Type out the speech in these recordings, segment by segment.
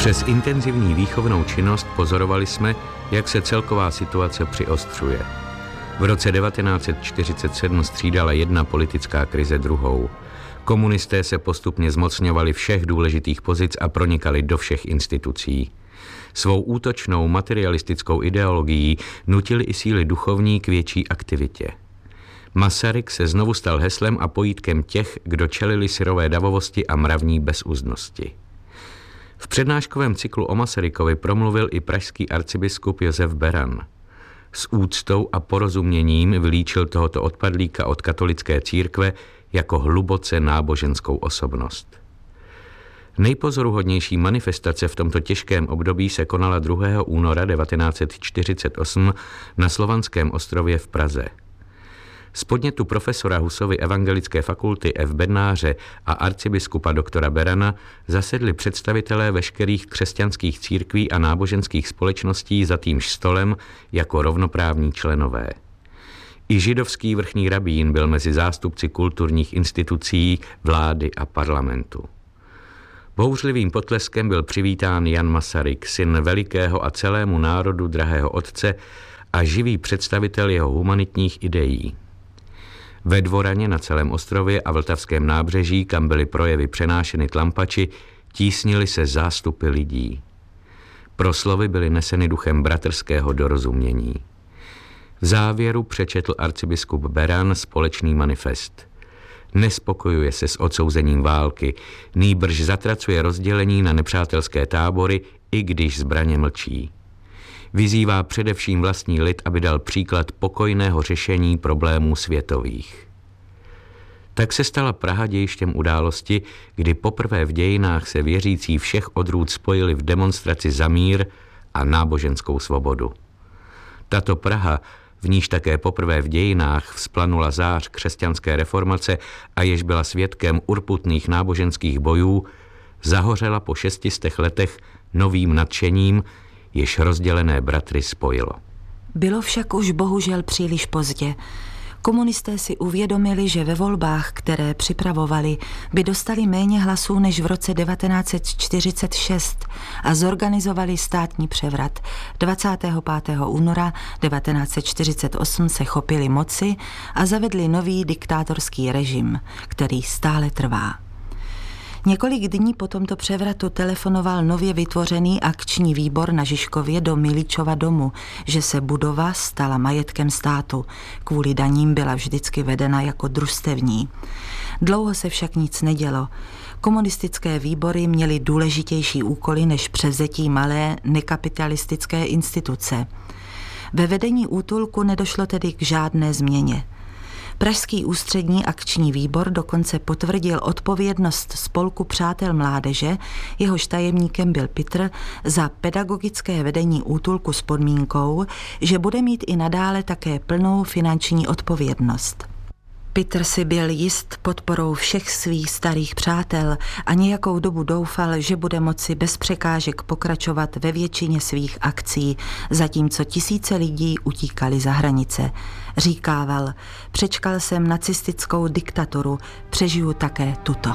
Přes intenzivní výchovnou činnost pozorovali jsme, jak se celková situace přiostřuje. V roce 1947 střídala jedna politická krize druhou. Komunisté se postupně zmocňovali všech důležitých pozic a pronikali do všech institucí. Svou útočnou materialistickou ideologií nutili i síly duchovní k větší aktivitě. Masaryk se znovu stal heslem a pojítkem těch, kdo čelili syrové davovosti a mravní bezúznosti. V přednáškovém cyklu o Masarykovi promluvil i pražský arcibiskup Josef Beran. S úctou a porozuměním vylíčil tohoto odpadlíka od katolické církve jako hluboce náboženskou osobnost. Nejpozoruhodnější manifestace v tomto těžkém období se konala 2. února 1948 na Slovanském ostrově v Praze. Z podnětu profesora Husovy evangelické fakulty F. Bednáře a arcibiskupa doktora Berana zasedli představitelé veškerých křesťanských církví a náboženských společností za týmž stolem jako rovnoprávní členové. I židovský vrchní rabín byl mezi zástupci kulturních institucí, vlády a parlamentu. Bouřlivým potleskem byl přivítán Jan Masaryk, syn velikého a celému národu drahého otce a živý představitel jeho humanitních ideí. Ve Dvoraně na celém ostrově a Vltavském nábřeží, kam byly projevy přenášeny tlampači, tísnily se zástupy lidí. Proslovy byly neseny duchem bratrského dorozumění. V závěru přečetl arcibiskup Beran společný manifest. Nespokojuje se s odsouzením války, nýbrž zatracuje rozdělení na nepřátelské tábory, i když zbraně mlčí. Vyzývá především vlastní lid, aby dal příklad pokojného řešení problémů světových. Tak se stala Praha dějištěm události, kdy poprvé v dějinách se věřící všech odrůd spojili v demonstraci za mír a náboženskou svobodu. Tato Praha, v níž také poprvé v dějinách vzplanula zář křesťanské reformace a jež byla svědkem urputných náboženských bojů, zahořela po 600 letech novým nadšením, jež rozdělené bratry spojilo. Bylo však už bohužel příliš pozdě. Komunisté si uvědomili, že ve volbách, které připravovali, by dostali méně hlasů než v roce 1946 a zorganizovali státní převrat. 25. února 1948 se chopili moci a zavedli nový diktátorský režim, který stále trvá. Několik dní po tomto převratu telefonoval nově vytvořený akční výbor na Žižkově do Miličova domu, že se budova stala majetkem státu. Kvůli daním byla vždycky vedena jako družstevní. Dlouho se však nic nedělo. Komunistické výbory měly důležitější úkoly než převzetí malé nekapitalistické instituce. Ve vedení útulku nedošlo tedy k žádné změně. Pražský ústřední akční výbor dokonce potvrdil odpovědnost Spolku přátel mládeže, jehož tajemníkem byl Pitr, za pedagogické vedení útulku s podmínkou, že bude mít i nadále také plnou finanční odpovědnost. Pitr si byl jist podporou všech svých starých přátel a nějakou dobu doufal, že bude moci bez překážek pokračovat ve většině svých akcí, zatímco tisíce lidí utíkali za hranice. Říkával, přečkal jsem nacistickou diktaturu, přežiju také tuto.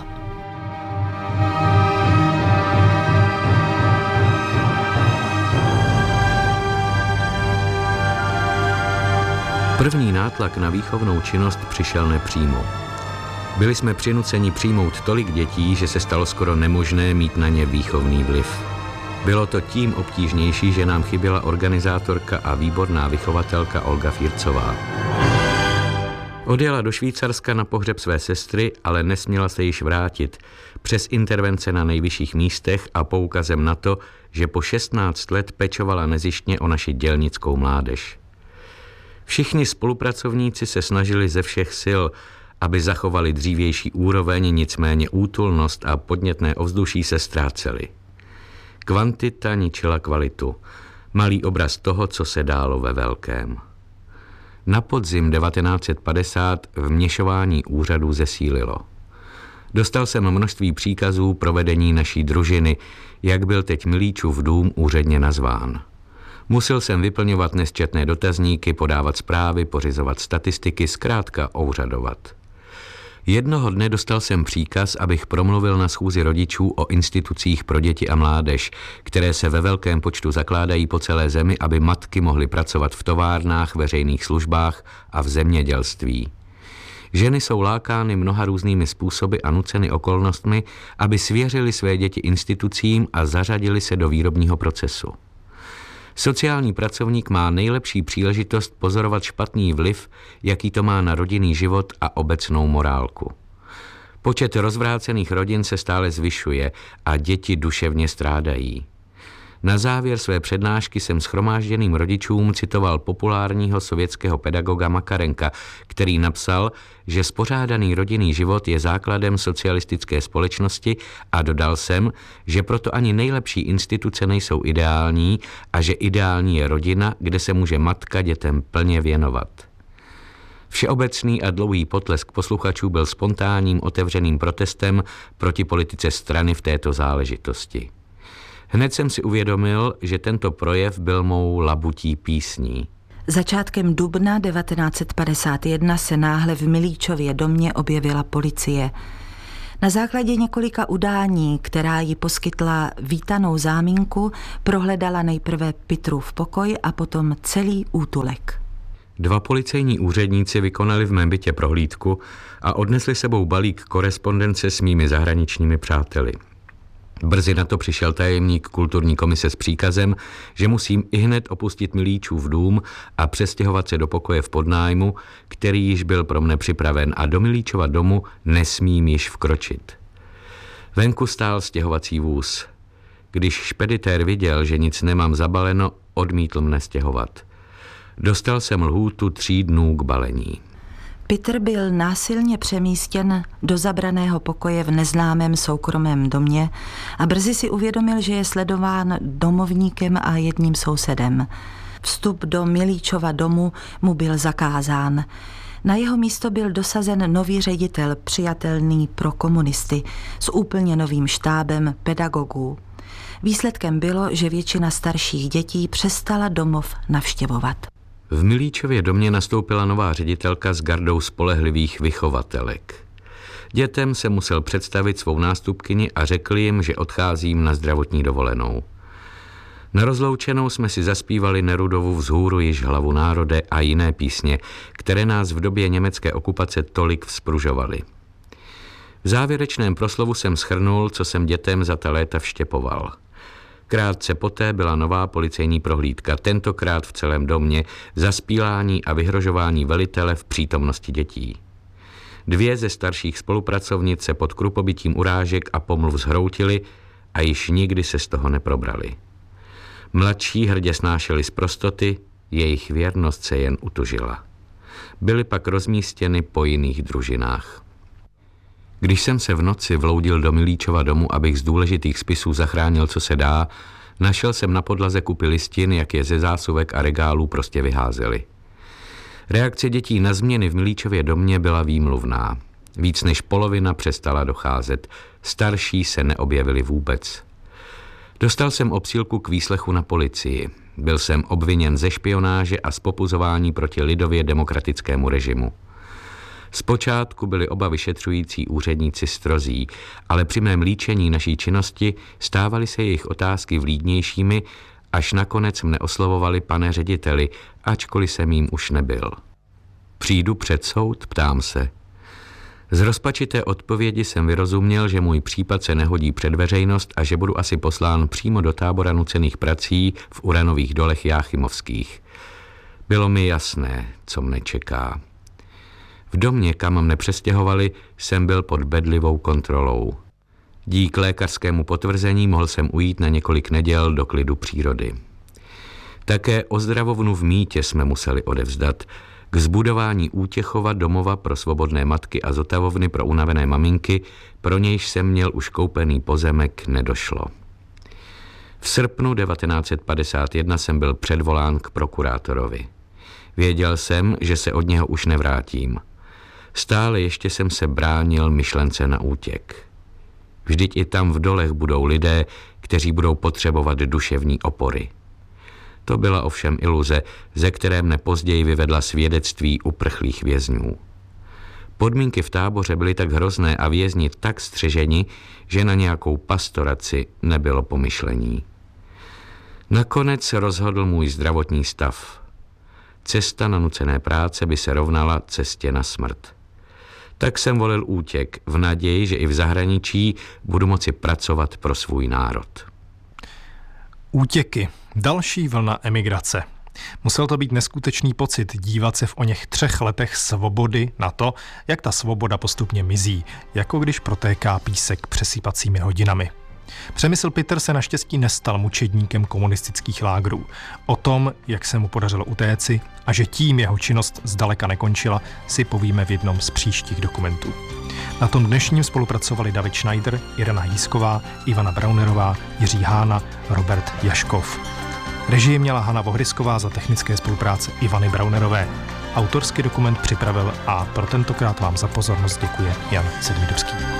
První nátlak na výchovnou činnost přišel nepřímo. Byli jsme přinuceni přijmout tolik dětí, že se stalo skoro nemožné mít na ně výchovný vliv. Bylo to tím obtížnější, že nám chyběla organizátorka a výborná vychovatelka Olga Fircová. Odjela do Švýcarska na pohřeb své sestry, ale nesměla se již vrátit. Přes intervence na nejvyšších místech a poukazem na to, že po 16 let pečovala nezištně o naši dělnickou mládež. Všichni spolupracovníci se snažili ze všech sil, aby zachovali dřívější úroveň, nicméně útulnost a podnětné ovzduší se ztrácely. Kvantita ničila kvalitu, malý obraz toho, co se dálo ve velkém. Na podzim 1950 vměšování úřadů zesílilo. Dostal jsem množství příkazů pro vedení naší družiny, jak byl teď Milíčův dům úředně nazván. Musel jsem vyplňovat nesčetné dotazníky, podávat zprávy, pořizovat statistiky, zkrátka úřadovat. Jednoho dne dostal jsem příkaz, abych promluvil na schůzi rodičů o institucích pro děti a mládež, které se ve velkém počtu zakládají po celé zemi, aby matky mohly pracovat v továrnách, veřejných službách a v zemědělství. Ženy jsou lákány mnoha různými způsoby a nuceny okolnostmi, aby svěřili své děti institucím a zařadili se do výrobního procesu. Sociální pracovník má nejlepší příležitost pozorovat špatný vliv, jaký to má na rodinný život a obecnou morálku. Počet rozvrácených rodin se stále zvyšuje a děti duševně strádají. Na závěr své přednášky jsem shromážděným rodičům citoval populárního sovětského pedagoga Makarenka, který napsal, že spořádaný rodinný život je základem socialistické společnosti, a dodal jsem, že proto ani nejlepší instituce nejsou ideální a že ideální je rodina, kde se může matka dětem plně věnovat. Všeobecný a dlouhý potlesk posluchačů byl spontánním otevřeným protestem proti politice strany v této záležitosti. Hned jsem si uvědomil, že tento projev byl mou labutí písní. Začátkem dubna 1951 se náhle v Milíčově domě objevila policie. Na základě několika udání, která jí poskytla vítanou záminku, prohledala nejprve Pitrův pokoj a potom celý útulek. 2 policejní úředníci vykonali v mém bytě prohlídku a odnesli sebou balík korespondence s mými zahraničními přáteli. Brzy na to přišel tajemník kulturní komise s příkazem, že musím ihned opustit Milíčův dům a přestěhovat se do pokoje v podnájmu, který již byl pro mne připraven, a do Milíčova domu nesmím již vkročit. Venku stál stěhovací vůz. Když špeditér viděl, že nic nemám zabaleno, odmítl mne stěhovat. Dostal jsem lhůtu 3 dnů k balení. Petr byl násilně přemístěn do zabraného pokoje v neznámém soukromém domě a brzy si uvědomil, že je sledován domovníkem a jedním sousedem. Vstup do Milíčova domu mu byl zakázán. Na jeho místo byl dosazen nový ředitel, přijatelný pro komunisty, s úplně novým štábem pedagogů. Výsledkem bylo, že většina starších dětí přestala domov navštěvovat. V Milíčově domě nastoupila nová ředitelka s gardou spolehlivých vychovatelek. Dětem se musel představit svou nástupkyni a řekl jim, že odcházím na zdravotní dovolenou. Na rozloučenou jsme si zaspívali Nerudovu Vzhůru již hlavu národe a jiné písně, které nás v době německé okupace tolik vzpružovaly. V závěrečném proslovu jsem shrnul, co jsem dětem za ta léta vštěpoval. Krátce poté byla nová policejní prohlídka, tentokrát v celém domě, zaspílání a vyhrožování velitele v přítomnosti dětí. 2 ze starších spolupracovnic se pod krupobytím urážek a pomluv zhroutily a již nikdy se z toho neprobrali. Mladší hrdě snášeli sprostoty, jejich věrnost se jen utužila. Byly pak rozmístěny po jiných družinách. Když jsem se v noci vloudil do Milíčova domu, abych z důležitých spisů zachránil, co se dá, našel jsem na podlaze kupy listin, jak je ze zásuvek a regálů prostě vyházeli. Reakce dětí na změny v Milíčově domě byla výmluvná. Víc než polovina přestala docházet, starší se neobjevili vůbec. Dostal jsem obsílku k výslechu na policii. Byl jsem obviněn ze špionáže a z popuzování proti lidově demokratickému režimu. Zpočátku byli oba vyšetřující úředníci strozí, ale při mém líčení naší činnosti stávaly se jejich otázky vlídnějšími, až nakonec mne oslovovali pane řediteli, ačkoliv jsem jím už nebyl. Přijdu před soud, ptám se. Z rozpačité odpovědi jsem vyrozuměl, že můj případ se nehodí před veřejnost a že budu asi poslán přímo do tábora nucených prací v uranových dolech Jáchymovských. Bylo mi jasné, co mne čeká. V domě, kam mne přestěhovali, jsem byl pod bedlivou kontrolou. Dík lékařskému potvrzení mohl jsem ujít na několik neděl do klidu přírody. Také ozdravovnu v Mítě jsme museli odevzdat. K zbudování Útěchova domova pro svobodné matky a zotavovny pro unavené maminky, pro nějž jsem měl už koupený pozemek, nedošlo. V srpnu 1951 jsem byl předvolán k prokurátorovi. Věděl jsem, že se od něho už nevrátím. Stále ještě jsem se bránil myšlence na útěk. Vždyť i tam v dolech budou lidé, kteří budou potřebovat duševní opory. To byla ovšem iluze, ze které mne později vyvedla svědectví uprchlých vězňů. Podmínky v táboře byly tak hrozné a vězni tak střeženi, že na nějakou pastoraci nebylo pomyšlení. Nakonec se rozhodl můj zdravotní stav. Cesta na nucené práce by se rovnala cestě na smrt. Tak jsem volil útěk v naději, že i v zahraničí budu moci pracovat pro svůj národ. Útěky. Další vlna emigrace. Musel to být neskutečný pocit dívat se v oněch 3 letech svobody na to, jak ta svoboda postupně mizí, jako když protéká písek přesýpacími hodinami. Přemysl Pitter se naštěstí nestal mučedníkem komunistických lágrů. O tom, jak se mu podařilo utéci a že tím jeho činnost zdaleka nekončila, si povíme v jednom z příštích dokumentů. Na tom dnešním spolupracovali David Schneider, Irena Jísková, Ivana Braunerová, Jiří Hána, Robert Jaškov. Režii měla Hana Vohrysková, za technické spolupráce Ivany Braunerové. Autorský dokument připravil a pro tentokrát vám za pozornost děkuje Jan Sedmidovský.